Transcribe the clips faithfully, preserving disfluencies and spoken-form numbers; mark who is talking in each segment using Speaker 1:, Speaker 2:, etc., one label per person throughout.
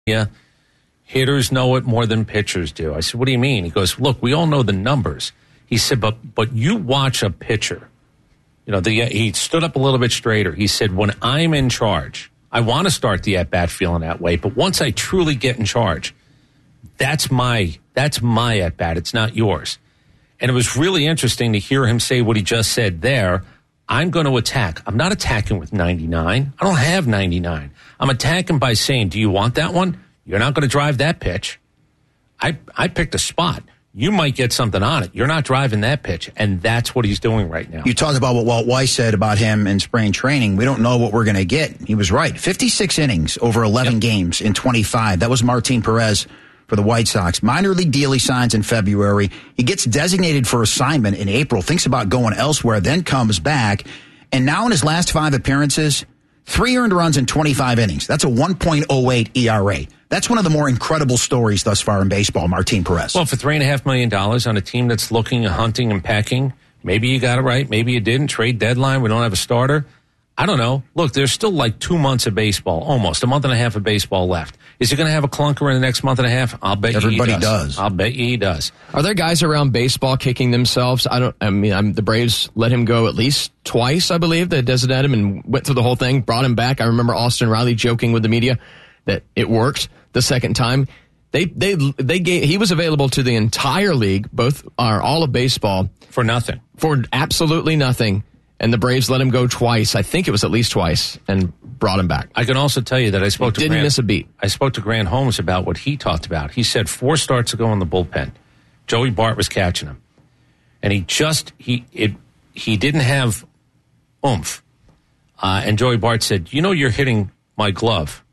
Speaker 1: Yeah, hitters know it more than pitchers do. I said, what do you mean? He goes, look, we all know the numbers. He said, but but you watch a pitcher. You know, the, he stood up a little bit straighter. He said, when I'm in charge, I want to start the at-bat feeling that way, but once I truly get in charge, that's my that's my at-bat. It's not yours. And it was really interesting to hear him say what he just said there. I'm going to attack. I'm not attacking with ninety-nine. I don't have ninety-nine. I'm attacking by saying, do you want that one? You're not going to drive that pitch. I I picked a spot. You might get something on it. You're not driving that pitch. And that's what he's doing right now.
Speaker 2: You talked about what Walt Weiss said about him in spring training. We don't know what we're going to get. He was right. fifty-six innings over eleven yep. games in twenty-five. That was Martin Perez for the White Sox. Minor league deal he signs in February. He gets designated for assignment in April, thinks about going elsewhere, then comes back. And now in his last five appearances, three earned runs in twenty-five innings. That's a one point oh eight E R A. That's one of the more incredible stories thus far in baseball, Martin Perez.
Speaker 1: Well, for three and a half million dollars on a team that's looking, hunting, and packing, maybe you got it right, maybe you didn't. Trade deadline, we don't have a starter. I don't know. Look, there's still like two months of baseball, almost a month and a half of baseball left. Is he going to have a clunker in the next month and a half? I'll bet
Speaker 2: Everybody
Speaker 1: you he does.
Speaker 2: does.
Speaker 1: I'll bet you he does.
Speaker 3: Are there guys around baseball kicking themselves? I don't. I mean, I'm, the Braves let him go at least twice, I believe. They designated him and went through the whole thing, brought him back. I remember Austin Riley joking with the media that it worked the second time. They they they gave, he was available to the entire league, both are all of baseball,
Speaker 1: for nothing,
Speaker 3: for absolutely nothing. And the Braves let him go twice. I think it was at least twice, and brought him back.
Speaker 1: I can also tell you that I spoke
Speaker 3: he
Speaker 1: to
Speaker 3: didn't
Speaker 1: Grant,
Speaker 3: miss a beat.
Speaker 1: I spoke to Grant Holmes about what he talked about. He said four starts ago in the bullpen, Joey Bart was catching him, and he just he it he didn't have oomph. Uh, and Joey Bart said, "You know, you're hitting my glove.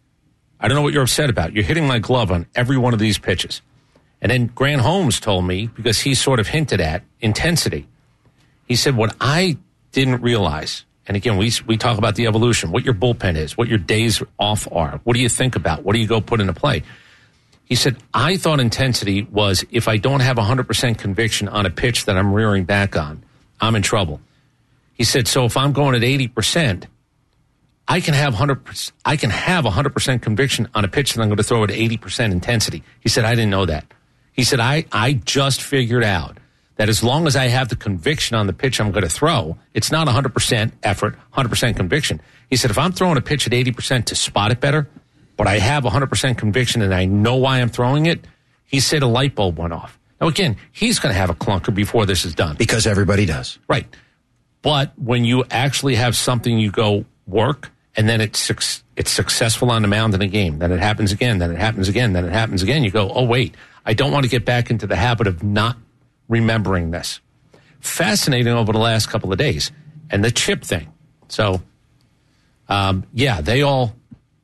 Speaker 1: I don't know what you're upset about. You're hitting my glove on every one of these pitches." And then Grant Holmes told me, because he sort of hinted at intensity. He said, "What I didn't realize," and again, we we talk about the evolution, what your bullpen is, what your days off are. What do you think about? What do you go put into play? He said, "I thought intensity was if I don't have one hundred percent conviction on a pitch that I'm rearing back on, I'm in trouble." He said, "So if I'm going at eighty percent, I can have one hundred percent, I can have one hundred percent conviction on a pitch that I'm going to throw at eighty percent intensity." He said, "I didn't know that." He said, I, I just figured out that as long as I have the conviction on the pitch I'm going to throw, it's not one hundred percent effort, one hundred percent conviction." He said, if I'm throwing a pitch at eighty percent to spot it better, but I have one hundred percent conviction and I know why I'm throwing it, he said a light bulb went off. Now, again, he's going to have a clunker before this is done.
Speaker 2: Because everybody does.
Speaker 1: Right. But when you actually have something you go work, and then it's it's successful on the mound in a game, then it happens again, then it happens again, then it happens again, you go, oh, wait, I don't want to get back into the habit of not remembering this. Fascinating over the last couple of days. And the chip thing. So, um, yeah, they all,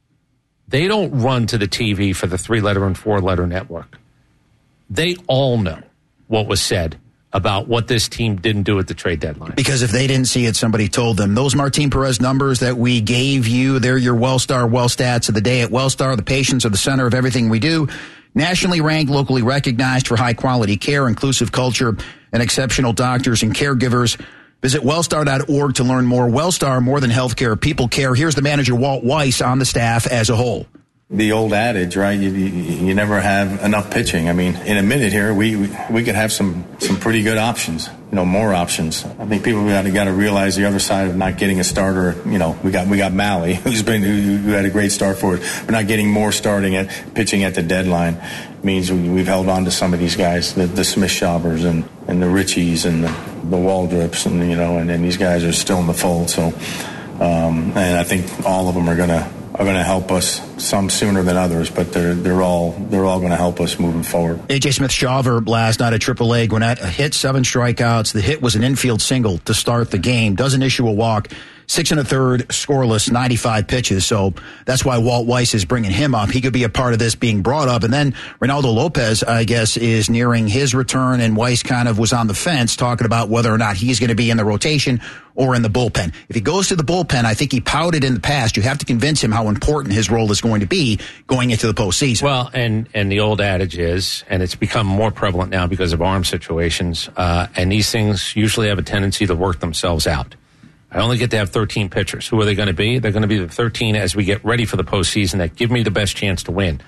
Speaker 1: they don't run to the T V for the three-letter and four-letter network. They all know what was said about what this team didn't do at the trade deadline.
Speaker 2: Because if they didn't see it, somebody told them. Those Martin Perez numbers that we gave you, they're your Wellstar Well Stats of the day at Wellstar. The patients are the center of everything we do. Nationally ranked, locally recognized for high-quality care, inclusive culture, and exceptional doctors and caregivers. Visit wellstar dot org to learn more. Wellstar, more than healthcare, people care. Here's the manager, Walt Weiss, on the staff as a whole.
Speaker 4: The old adage, right? You, you, you never have enough pitching. I mean, in a minute here, we we, we could have some, some pretty good options, you know, more options. I think people got to got to realize the other side of not getting a starter. You know, we got we got Malley, who's been who, who had a great start for it. We're not getting more starting at pitching at the deadline. It means we, we've held on to some of these guys, the, the Smith-Schaubers and and the Richies and the, the Waldrops, and you know, and, and these guys are still in the fold. So, um, and I think all of them are gonna. are going to help us, some sooner than others, but they're they're all they're all going to help us moving forward.
Speaker 2: A J Smith-Shawver last night at triple A, Gwinnett, a hit, seven strikeouts. The hit was an infield single to start the game. Doesn't issue a walk. Six and a third, scoreless, ninety-five pitches. So that's why Walt Weiss is bringing him up. He could be a part of this being brought up. And then Reynaldo Lopez, I guess, is nearing his return, and Weiss kind of was on the fence talking about whether or not he's going to be in the rotation or in the bullpen. If he goes to the bullpen, I think he pouted in the past. You have to convince him how important his role is going to be going into the postseason.
Speaker 1: Well, and, and the old adage is, and it's become more prevalent now because of arm situations, uh, and these things usually have a tendency to work themselves out. I only get to have thirteen pitchers. Who are they going to be? They're going to be the thirteen as we get ready for the postseason that give me the best chance to win.